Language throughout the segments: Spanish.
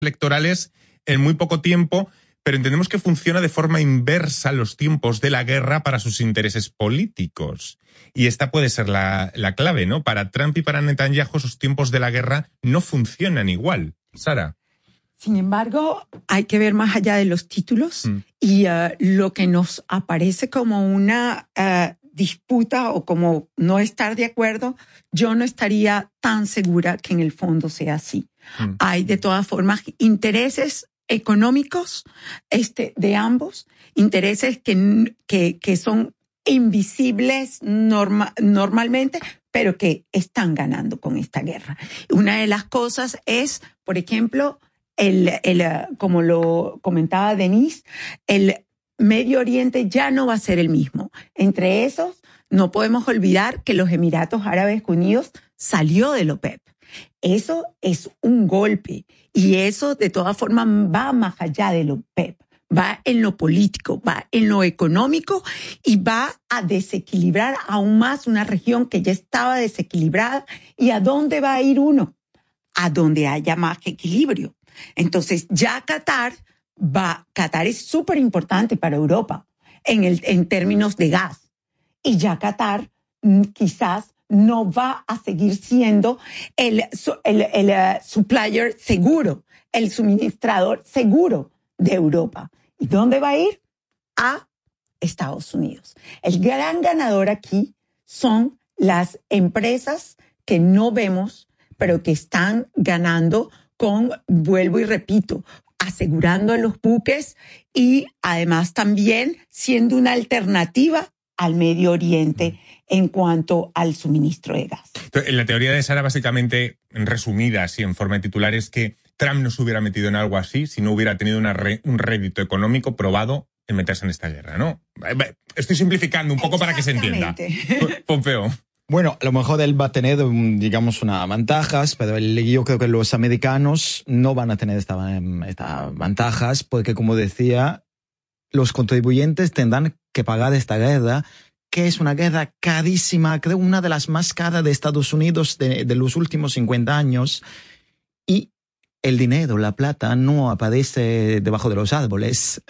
electorales en muy poco tiempo, pero entendemos que funciona de forma inversa los tiempos de la guerra para sus intereses políticos. Y esta puede ser la clave, ¿no? Para Trump y para Netanyahu sus tiempos de la guerra no funcionan igual. Sara. Sin embargo, hay que ver más allá de los títulos y lo que nos aparece como una disputa o como no estar de acuerdo, yo no estaría tan segura que en el fondo sea así. Hay de todas formas intereses económicos de ambos, intereses que son invisibles normalmente, pero que están ganando con esta guerra. Una de las cosas es, por ejemplo, como lo comentaba Denise, el Medio Oriente ya no va a ser el mismo. Entre esos, no podemos olvidar que los Emiratos Árabes Unidos salió de la OPEP. Eso es un golpe y eso de todas formas va más allá de la OPEP. Va en lo político, va en lo económico y va a desequilibrar aún más una región que ya estaba desequilibrada. ¿Y a dónde va a ir uno? A donde haya más equilibrio. Entonces ya Qatar es súper importante para Europa en términos de gas. Y ya Qatar quizás no va a seguir siendo el supplier seguro, el suministrador seguro de Europa. ¿Y dónde va a ir? A Estados Unidos. El gran ganador aquí son las empresas que no vemos, pero que están ganando vuelvo y repito, asegurando los buques y además también siendo una alternativa al Medio Oriente en cuanto al suministro de gas. La teoría de Sara, básicamente, resumida así en forma de titular, es que Trump no se hubiera metido en algo así si no hubiera tenido un rédito económico probado en meterse en esta guerra, ¿no? Estoy simplificando un poco para que se entienda. Pompeo. Bueno, a lo mejor él va a tener, digamos, unas ventajas, pero yo creo que los americanos no van a tener estas ventajas porque, como decía, los contribuyentes tendrán que pagar esta guerra, que es una guerra carísima, creo una de las más caras de Estados Unidos de los últimos 50 años. Y el dinero, la plata, no aparece debajo de los árboles.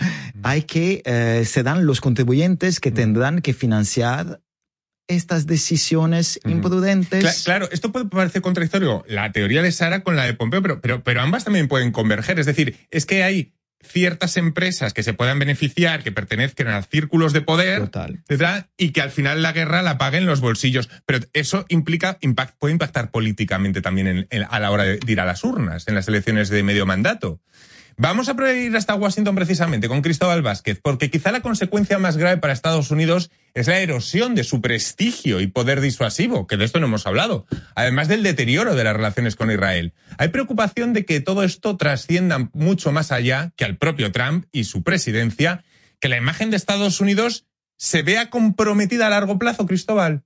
Serán los contribuyentes que tendrán que financiar estas decisiones imprudentes. Claro, esto puede parecer contradictorio, la teoría de Sara con la de Pompeo, pero ambas también pueden converger. Es decir, es que hay ciertas empresas que se puedan beneficiar, que pertenezcan a círculos de poder, ¿verdad? Y que al final la guerra la paguen los bolsillos. Pero eso puede impactar políticamente también a la hora de ir a las urnas, en las elecciones de medio mandato. Vamos a ir hasta Washington precisamente con Cristóbal Vázquez, porque quizá la consecuencia más grave para Estados Unidos es la erosión de su prestigio y poder disuasivo, que de esto no hemos hablado, además del deterioro de las relaciones con Israel. Hay preocupación de que todo esto trascienda mucho más allá que al propio Trump y su presidencia, que la imagen de Estados Unidos se vea comprometida a largo plazo, Cristóbal.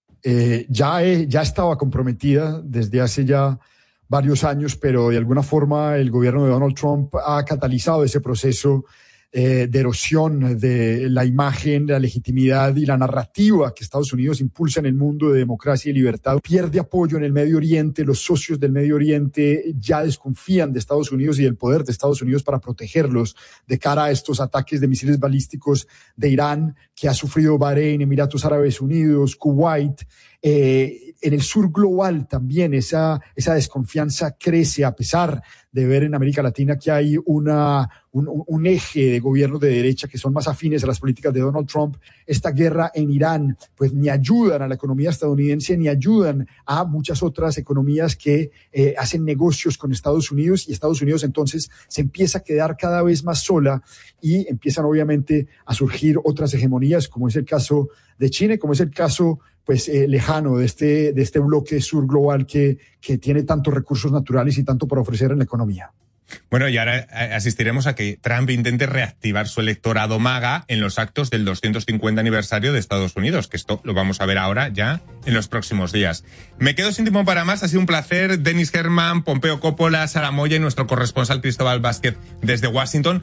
Ya estaba comprometida desde hace ya varios años, pero de alguna forma el gobierno de Donald Trump ha catalizado ese proceso de erosión de la imagen, la legitimidad y la narrativa que Estados Unidos impulsa en el mundo de democracia y libertad. Pierde apoyo en el Medio Oriente, los socios del Medio Oriente ya desconfían de Estados Unidos y del poder de Estados Unidos para protegerlos de cara a estos ataques de misiles balísticos de Irán que ha sufrido Bahrein, Emiratos Árabes Unidos, Kuwait. En el sur global también esa desconfianza crece a pesar de ver en América Latina que hay un eje de gobiernos de derecha que son más afines a las políticas de Donald Trump. Esta guerra en Irán pues ni ayudan a la economía estadounidense ni ayudan a muchas otras economías que hacen negocios con Estados Unidos, y Estados Unidos entonces se empieza a quedar cada vez más sola y empiezan obviamente a surgir otras hegemonías, como es el caso de China, como es el caso lejano de este bloque sur global que tiene tantos recursos naturales y tanto por ofrecer en la economía. Bueno, y ahora asistiremos a que Trump intente reactivar su electorado MAGA en los actos del 250 aniversario de Estados Unidos, que esto lo vamos a ver ahora ya en los próximos días. Me quedo sin tiempo para más, ha sido un placer. Denis Herman, Pompeo Coppola, Sara Moya y nuestro corresponsal Cristóbal Vázquez desde Washington.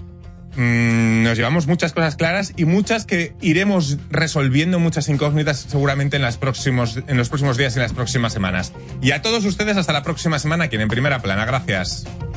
Nos llevamos muchas cosas claras y muchas que iremos resolviendo, muchas incógnitas seguramente en los próximos días y en las próximas semanas. Y a todos ustedes hasta la próxima semana aquí en Primera Plana. Gracias.